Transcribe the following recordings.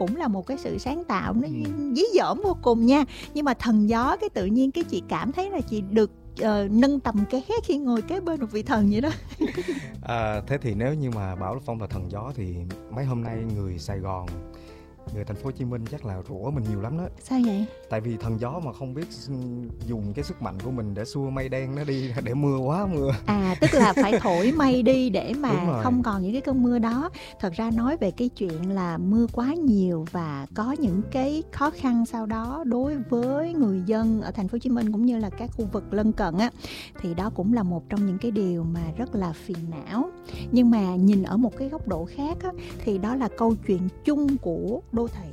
cũng là một cái sự sáng tạo, nó dí dỏm vô cùng nha. Nhưng mà thần gió, cái tự nhiên cái chị cảm thấy là chị được nâng tầm ké khi ngồi kế bên một vị thần vậy đó. Thế thì nếu như mà bảo Phong là thần gió thì mấy hôm nay người Sài Gòn, người thành phố Hồ Chí Minh chắc là rủa mình nhiều lắm đó. Sao vậy? Tại vì thần gió mà không biết dùng cái sức mạnh của mình để xua mây đen nó đi, để mưa quá mưa. Tức là phải thổi mây đi để mà không còn những cái cơn mưa đó. Thật ra nói về cái chuyện là mưa quá nhiều và có những cái khó khăn sau đó đối với người dân ở thành phố Hồ Chí Minh cũng như là các khu vực lân cận á, thì đó cũng là một trong những cái điều mà rất là phiền não. Nhưng mà nhìn ở một cái góc độ khác á, thì đó là câu chuyện chung của đô thị.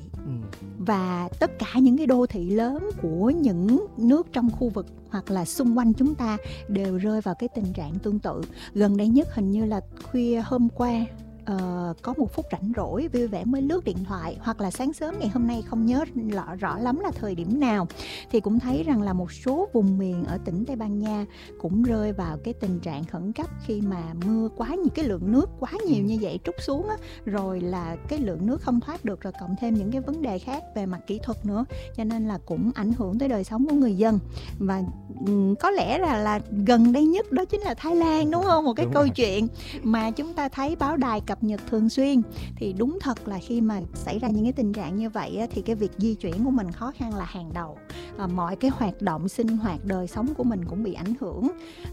Và tất cả những cái đô thị lớn của những nước trong khu vực hoặc là xung quanh chúng ta đều rơi vào cái tình trạng tương tự. Gần đây nhất hình như là khuya hôm qua, có một phút rảnh rỗi vui vẻ mới lướt điện thoại, hoặc là sáng sớm ngày hôm nay, không nhớ rõ lắm là thời điểm nào, thì cũng thấy rằng là một số vùng miền ở tỉnh Tây Ban Nha cũng rơi vào cái tình trạng khẩn cấp khi mà mưa quá nhiều, cái lượng nước quá nhiều như vậy trút xuống á, rồi là cái lượng nước không thoát được, rồi cộng thêm những cái vấn đề khác về mặt kỹ thuật nữa, cho nên là cũng ảnh hưởng tới đời sống của người dân. Và có lẽ là gần đây nhất đó chính là Thái Lan, đúng không? Một cái câu chuyện mà chúng ta thấy báo đài cập nhật thường xuyên. Thì đúng thật là khi mà xảy ra những cái tình trạng như vậy á, thì cái việc di chuyển của mình khó khăn là hàng đầu. Mọi cái hoạt động sinh hoạt đời sống của mình cũng bị ảnh hưởng.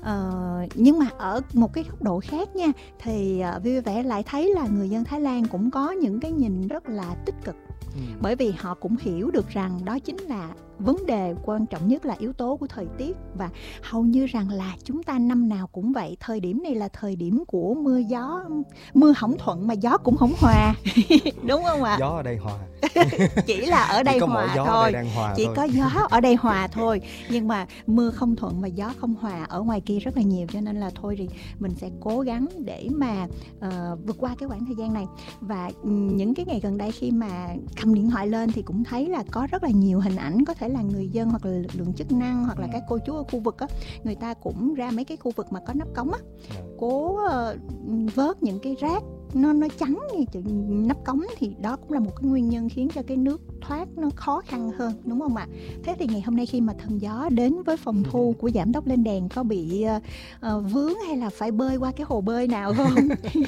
Nhưng mà ở một cái góc độ khác nha, thì vui vẻ lại thấy là người dân Thái Lan cũng có những cái nhìn rất là tích cực. Bởi vì họ cũng hiểu được rằng đó chính là vấn đề quan trọng nhất là yếu tố của thời tiết. Và hầu như rằng là chúng ta năm nào cũng vậy, thời điểm này là thời điểm của mưa gió, mưa hổng thuận mà gió cũng hổng hòa. Đúng không ạ? Gió ở đây hòa. Chỉ là ở đây hòa thôi, chỉ có gió ở đây hòa thôi. Nhưng mà mưa không thuận và gió không hòa ở ngoài kia rất là nhiều. Cho nên là thôi thì mình sẽ cố gắng để mà vượt qua cái khoảng thời gian này. Và những cái ngày gần đây khi mà cầm điện thoại lên thì cũng thấy là có rất là nhiều hình ảnh, có thể là người dân hoặc là lực lượng chức năng hoặc là các cô chú ở khu vực á, người ta cũng ra mấy cái khu vực mà có nắp cống á, cố vớt những cái rác nó trắng như chữ nắp cống, thì đó cũng là một cái nguyên nhân khiến cho cái nước thoát nó khó khăn hơn, đúng không ạ? Thế thì ngày hôm nay khi mà thần gió đến với phòng thu của Giảm Tốc Lên Đèn, có bị vướng hay là phải bơi qua cái hồ bơi nào không?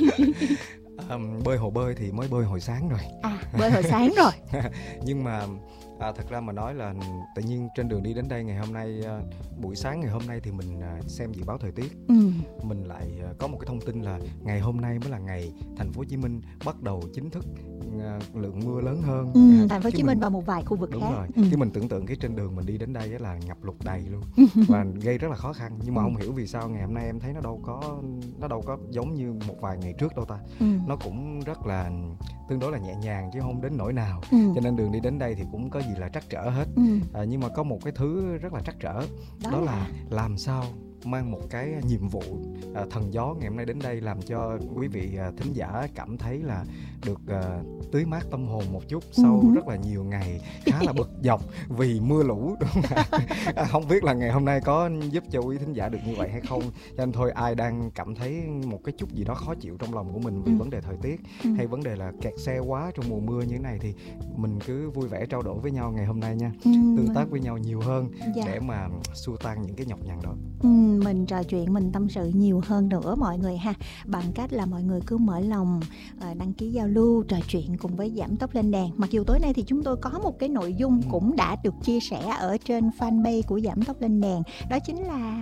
Bơi hồ bơi thì mới bơi hồi sáng rồi. Bơi hồi sáng rồi. Nhưng mà thật ra mà nói là tự nhiên trên đường đi đến đây ngày hôm nay, buổi sáng ngày hôm nay thì mình xem dự báo thời tiết. Mình lại có một cái thông tin là ngày hôm nay mới là ngày thành phố Hồ Chí Minh bắt đầu chính thức lượng mưa lớn hơn. Thành phố Hồ Chí Minh và một vài khu vực đúng khác. Rồi. Cái mình tưởng tượng cái trên đường mình đi đến đây là ngập lụt đầy luôn và gây rất là khó khăn. Nhưng mà không hiểu vì sao ngày hôm nay em thấy nó đâu có giống như một vài ngày trước đâu ta. Nó cũng rất là tương đối là nhẹ nhàng chứ không đến nỗi nào. Cho nên đường đi đến đây thì cũng có gì là trắc trở hết. Nhưng mà có một cái thứ rất là trắc trở, đó là làm sao mang một cái nhiệm vụ thần gió ngày hôm nay đến đây làm cho quý vị thính giả cảm thấy là được tưới mát tâm hồn một chút sau rất là nhiều ngày khá là bực dọc vì mưa lũ, đúng không? Không biết là ngày hôm nay có giúp cho quý thính giả được như vậy hay không. Cho nên thôi, ai đang cảm thấy một cái chút gì đó khó chịu trong lòng của mình vì vấn đề thời tiết hay vấn đề là kẹt xe quá trong mùa mưa như thế này thì mình cứ vui vẻ trao đổi với nhau ngày hôm nay nha. Tương tác với nhau nhiều hơn để mà xua tan những cái nhọc nhằn đó. Mình trò chuyện, mình tâm sự nhiều hơn nữa mọi người ha, bằng cách là mọi người cứ mở lòng đăng ký giao lưu, trò chuyện cùng với Giảm Tốc Lên Đèn. Mặc dù tối nay thì chúng tôi có một cái nội dung cũng đã được chia sẻ ở trên fanpage của Giảm Tốc Lên Đèn, đó chính là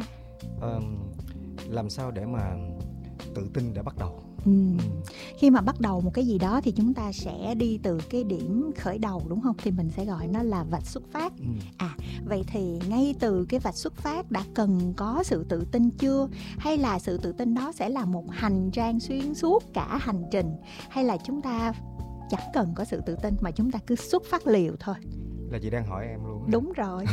làm sao để mà tự tin để bắt đầu. Khi mà bắt đầu một cái gì đó thì chúng ta sẽ đi từ cái điểm khởi đầu, đúng không? Thì mình sẽ gọi nó là vạch xuất phát. Vậy thì ngay từ cái vạch xuất phát đã cần có sự tự tin chưa? Hay là sự tự tin đó sẽ là một hành trang xuyên suốt cả hành trình? Hay là chúng ta chẳng cần có sự tự tin mà chúng ta cứ xuất phát liều thôi? Là chị đang hỏi em luôn. Đúng rồi.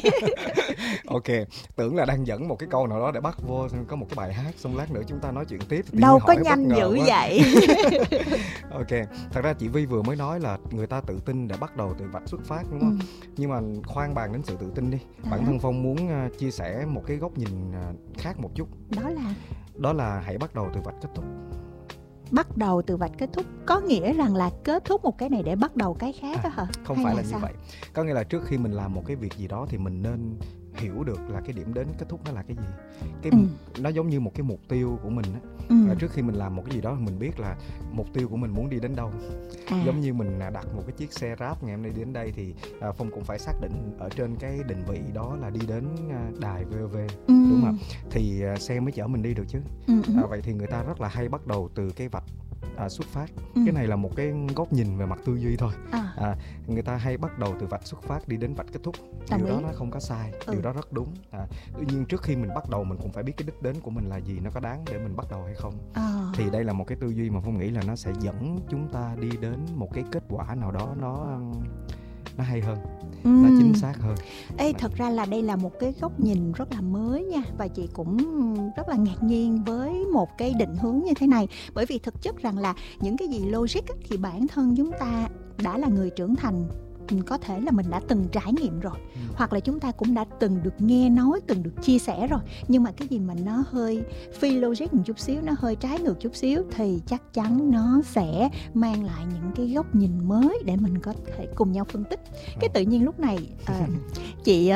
Ok, tưởng là đang dẫn một cái câu nào đó để bắt vô có một cái bài hát, xong lát nữa chúng ta nói chuyện tiếp. Đâu có nhanh dữ vậy. Ok, thật ra chị Vi vừa mới nói là người ta tự tin để bắt đầu từ vạch xuất phát, đúng không? Nhưng mà khoan bàn đến sự tự tin đi. Bản thân Phong muốn chia sẻ một cái góc nhìn khác một chút. Đó là hãy bắt đầu từ vạch kết thúc. bắt đầu từ vạch kết thúc có nghĩa rằng là kết thúc một cái này để bắt đầu cái khác đó hả? Không hay phải là là như vậy. Có nghĩa là trước khi mình làm một cái việc gì đó thì mình nên hiểu được là cái điểm đến kết thúc nó là cái gì. Nó giống như một cái mục tiêu của mình á. Trước khi mình làm một cái gì đó mình biết là mục tiêu của mình muốn đi đến đâu. Giống như mình đặt một cái chiếc xe Grab ngày hôm nay đi đến đây thì Phong cũng phải xác định ở trên cái định vị đó là đi đến đài VOV, đúng không? Thì xe mới chở mình đi được chứ. Vậy thì người ta rất là hay bắt đầu từ cái vạch xuất phát. Cái này là một cái góc nhìn về mặt tư duy thôi. Người ta hay bắt đầu từ vạch xuất phát đi đến vạch kết thúc. Điều đó nó không có sai, điều đó rất đúng. Tuy nhiên trước khi mình bắt đầu mình cũng phải biết cái đích đến của mình là gì, nó có đáng để mình bắt đầu hay không. Thì đây là một cái tư duy mà Phong nghĩ là nó sẽ dẫn chúng ta đi đến một cái kết quả nào đó nó hay hơn, nó chính xác hơn. Thật ra là đây là một cái góc nhìn rất là mới nha. Và chị cũng rất là ngạc nhiên với một cái định hướng như thế này. Bởi vì thực chất rằng là những cái gì logic á, thì bản thân chúng ta đã là người trưởng thành, có thể là mình đã từng trải nghiệm rồi, hoặc là chúng ta cũng đã từng được nghe nói, từng được chia sẻ rồi. Nhưng mà cái gì mà nó hơi phi logic một chút xíu, nó hơi trái ngược chút xíu thì chắc chắn nó sẽ mang lại những cái góc nhìn mới để mình có thể cùng nhau phân tích. Cái tự nhiên lúc này chị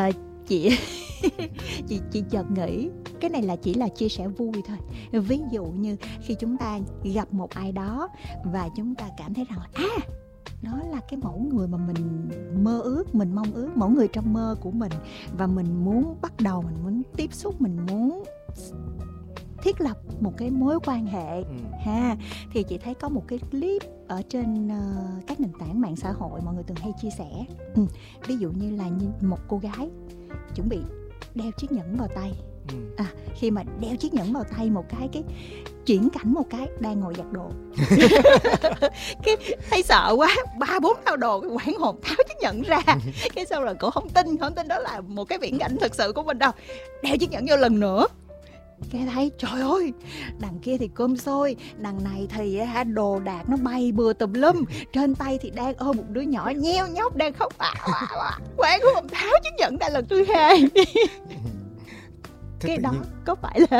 chợt nghĩ cái này là chỉ là chia sẻ vui thôi. Ví dụ như khi chúng ta gặp một ai đó và chúng ta cảm thấy rằng là đó là cái mẫu người mà mình mơ ước, mình mong ước, mẫu người trong mơ của mình, và mình muốn bắt đầu, mình muốn tiếp xúc, mình muốn thiết lập một cái mối quan hệ thì chị thấy có một cái clip ở trên các nền tảng mạng xã hội mọi người thường hay chia sẻ. Ví dụ như là một cô gái chuẩn bị đeo chiếc nhẫn vào tay. Khi mà đeo chiếc nhẫn vào tay một cái chuyển cảnh một cái đang ngồi giặt đồ cái thấy sợ quá, 3-4 thao đồ, hoảng hồn tháo chiếc nhẫn ra. Cái sau rồi cổ không tin đó là một cái viễn cảnh thực sự của mình đâu. Đeo chiếc nhẫn vô lần nữa, cái thấy trời ơi, đằng kia thì cơm sôi, đằng này thì đồ đạc nó bay bừa tùm lum, trên tay thì đang ôm một đứa nhỏ nheo nhóc đang khóc. Hoảng hồn tháo chiếc nhẫn ra lần thứ hai. Cái đó nhiên... có phải là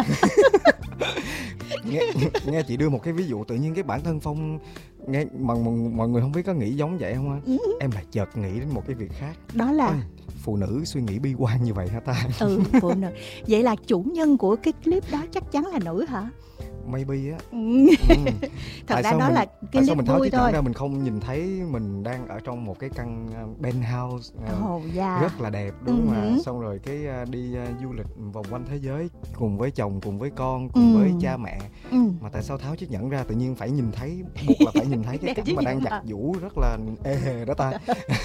nghe chị đưa một cái ví dụ tự nhiên cái bản thân Phong nghe mà mọi người không biết có nghĩ giống vậy không á? Em lại chợt nghĩ đến một cái việc khác. Đó là phụ nữ suy nghĩ bi quan như vậy hả ta? Phụ nữ. Vậy là chủ nhân của cái clip đó chắc chắn là nữ hả? Maybe á. Thật ra đó là cái clip mình tháo vui chiếc thôi. Ra mình không nhìn thấy mình đang ở trong một cái căn penthouse rất là đẹp, đúng không ạ? Xong rồi cái đi du lịch vòng quanh thế giới cùng với chồng, cùng với con, cùng với cha mẹ. Mà tại sao tháo chiếc nhẫn ra tự nhiên phải nhìn thấy, buộc là phải nhìn thấy cái cảnh mà đang giặt giũ rất là ê hề đó ta?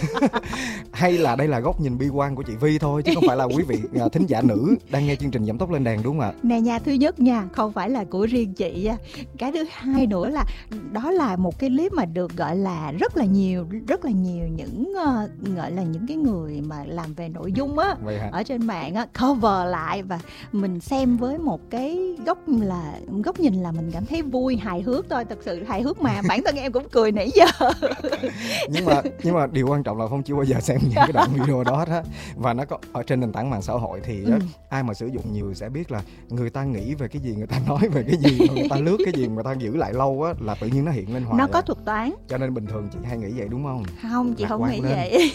Hay là đây là góc nhìn bi quan của chị Vi thôi, chứ không phải là quý vị thính giả nữ đang nghe chương trình Giảm Tốc Lên Đàn, đúng không ạ? Nè nha, thứ nhất nha, không phải là của riêng chị. Cái thứ hai nữa là đó là một cái clip mà được gọi là rất là nhiều những gọi là những cái người mà làm về nội dung á ở trên mạng á cover lại, và mình xem với một cái góc nhìn là mình cảm thấy vui, hài hước thôi. Thật sự hài hước mà bản thân em cũng cười nãy giờ. nhưng mà điều quan trọng là Phong chưa bao giờ xem những cái đoạn video đó và nó có ở trên nền tảng mạng xã hội thì ai mà sử dụng nhiều sẽ biết là người ta nghĩ về cái gì, người ta nói về cái gì, người ta lướt cái gì, người ta giữ lại lâu á là tự nhiên nó hiện lên hoài. Nó có thuật toán. Cho nên bình thường chị hay nghĩ vậy đúng không? Không, chị không nghĩ vậy.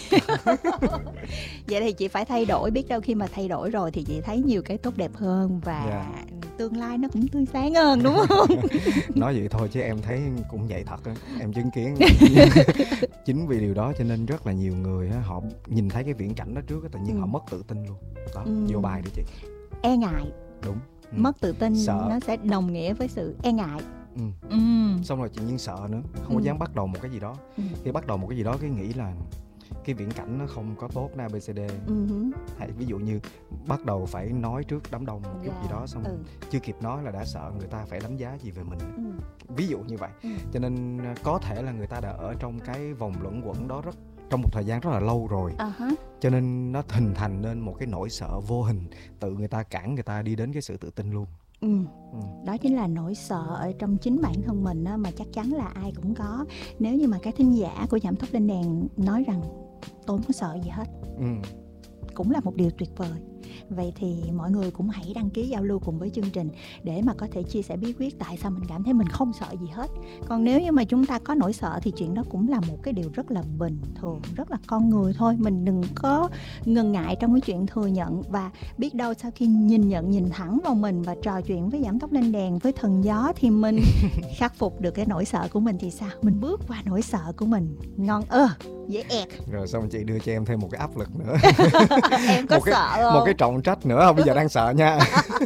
Vậy thì chị phải thay đổi, biết đâu khi mà thay đổi rồi thì chị thấy nhiều cái tốt đẹp hơn và tương lai nó cũng tươi sáng hơn, đúng không? Nói vậy thôi chứ em thấy cũng vậy thật á, em chứng kiến. Chính vì điều đó cho nên rất là nhiều người á, họ nhìn thấy cái viễn cảnh đó trước á, tự nhiên họ mất tự tin luôn. Đó, vô bài đi chị. E ngại. Đúng. Mất tự tin sợ. Nó sẽ đồng nghĩa với sự e ngại. Xong rồi tự nhiên sợ nữa, không có dám bắt đầu một cái gì đó. Khi bắt đầu một cái gì đó cái nghĩ là cái viễn cảnh nó không có tốt na ABCD. Hay ví dụ như bắt đầu phải nói trước đám đông một chút gì đó, xong chưa kịp nói là đã sợ người ta phải đánh giá gì về mình. Ví dụ như vậy. Cho nên có thể là người ta đã ở trong cái vòng luẩn quẩn đó trong một thời gian rất là lâu rồi. Cho nên nó hình thành nên một cái nỗi sợ vô hình, tự người ta cản người ta đi đến cái sự tự tin luôn. Đó chính là nỗi sợ ở trong chính bản thân mình á, mà chắc chắn là ai cũng có. Nếu như mà các thính giả của Giảm Tốc Lên Đàn nói rằng tôi không có sợ gì hết, cũng là một điều tuyệt vời. Vậy thì mọi người cũng hãy đăng ký giao lưu cùng với chương trình để mà có thể chia sẻ bí quyết tại sao mình cảm thấy mình không sợ gì hết. Còn nếu như mà chúng ta có nỗi sợ thì chuyện đó cũng là một cái điều rất là bình thường, rất là con người thôi. Mình đừng có ngần ngại trong cái chuyện thừa nhận, và biết đâu sau khi nhìn thẳng vào mình và trò chuyện với Giảm Tốc Lên Đèn, với Thần Gió, thì mình khắc phục được cái nỗi sợ của mình thì sao? Mình bước qua nỗi sợ của mình, ngon dễ ẹt. Rồi xong chị đưa cho em thêm một cái áp lực nữa. Em có sợ không? Một cái trọng trách nữa không? Bây giờ đang sợ nha.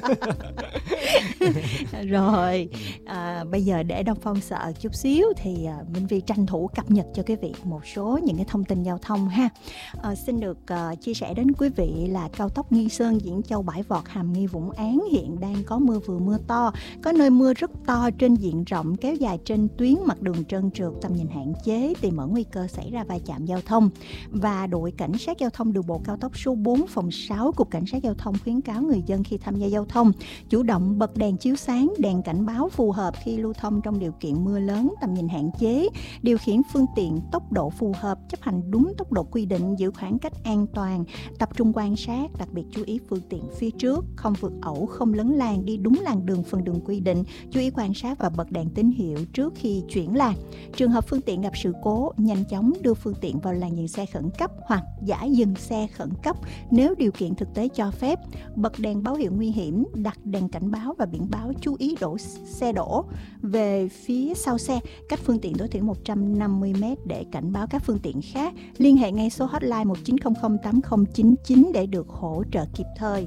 Rồi bây giờ để Đông Phong sợ chút xíu thì Minh Vi tranh thủ cập nhật cho quý vị một số những cái thông tin giao thông ha. Xin được chia sẻ đến quý vị là cao tốc Nghi Sơn, Diễn Châu, Bãi Vọt, Hàm Nghi, Vũng Áng hiện đang có mưa vừa mưa to, có nơi mưa rất to trên diện rộng, kéo dài trên tuyến mặt đường trơn trượt, tầm nhìn hạn chế, tiềm ẩn nguy cơ xảy ra va chạm giao thông. Và đội cảnh sát giao thông đường bộ cao tốc số 4 phòng 6 Cục Cảnh sát Giao thông khuyến cáo người dân khi tham gia giao thông chủ động bật đèn chiếu sáng, đèn cảnh báo phù hợp khi lưu thông trong điều kiện mưa lớn, tầm nhìn hạn chế, điều khiển phương tiện tốc độ phù hợp, chấp hành đúng tốc độ quy định, giữ khoảng cách an toàn, tập trung quan sát, đặc biệt chú ý phương tiện phía trước, không vượt ẩu, không lấn làn, đi đúng làn đường phần đường quy định, chú ý quan sát và bật đèn tín hiệu trước khi chuyển làn. Trường hợp phương tiện gặp sự cố, nhanh chóng đưa phương tiện vào làn dừng xe khẩn cấp hoặc giải dừng xe khẩn cấp nếu điều kiện thực tế cho phép, bật đèn báo hiệu nguy hiểm, đặt đèn cảnh báo và biển báo chú ý xe đổ về phía sau xe, cách phương tiện tối thiểu 150m để cảnh báo các phương tiện khác. Liên hệ ngay số hotline 19008099 để được hỗ trợ kịp thời.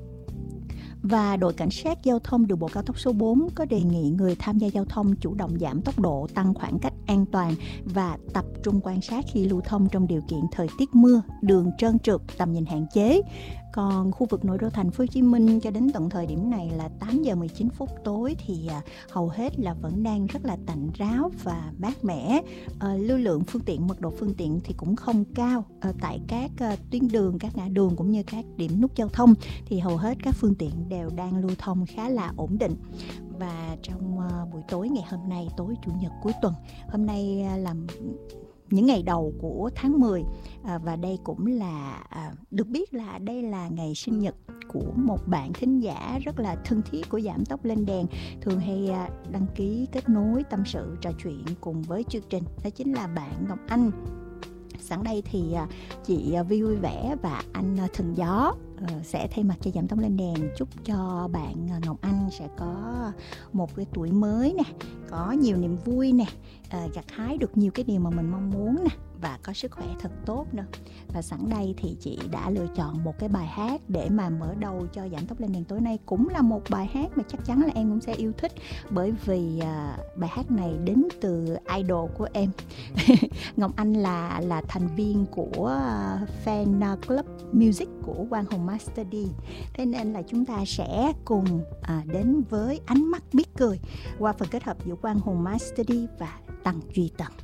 Và đội cảnh sát giao thông đường bộ cao tốc số 4 có đề nghị người tham gia giao thông chủ động giảm tốc độ, tăng khoảng cách an toàn và tập trung quan sát khi lưu thông trong điều kiện thời tiết mưa, đường trơn trượt, tầm nhìn hạn chế. Còn khu vực nội đô thành phố Hồ Chí Minh cho đến tận thời điểm này là 8 giờ 19 phút tối thì hầu hết là vẫn đang rất là tạnh ráo và mát mẻ. Lưu lượng phương tiện, mật độ phương tiện thì cũng không cao. Tại các tuyến đường, các ngã đường cũng như các điểm nút giao thông thì hầu hết các phương tiện đều đang lưu thông khá là ổn định. Và trong buổi tối ngày hôm nay, tối Chủ nhật cuối tuần, hôm nay là những ngày đầu của tháng 10 và đây cũng là được biết là đây là ngày sinh nhật của một bạn thính giả rất là thân thiết của Giảm Tốc Lên Đèn, thường hay đăng ký kết nối tâm sự trò chuyện cùng với chương trình, đó chính là bạn Ngọc Anh. Sẵn đây thì chị Vi vui vẻ và anh Thần Gió sẽ thay mặt cho Giảm Tốc Lên Đèn chúc cho bạn Ngọc Anh sẽ có một cái tuổi mới nè, có nhiều niềm vui nè, gặt hái được nhiều cái điều mà mình mong muốn nè, và có sức khỏe thật tốt nữa. Và sẵn đây thì chị đã lựa chọn một cái bài hát để mà mở đầu cho Giảm Tốc Lên Đèn tối nay, cũng là một bài hát mà chắc chắn là em cũng sẽ yêu thích, bởi vì bài hát này đến từ idol của em. Ngọc Anh là thành viên của fan club music của Quang Hùng Master D. Thế nên là chúng ta sẽ cùng đến với Ánh Mắt Biết Cười qua phần kết hợp giữa Quang Hùng Master D và Tăng Duy Tần.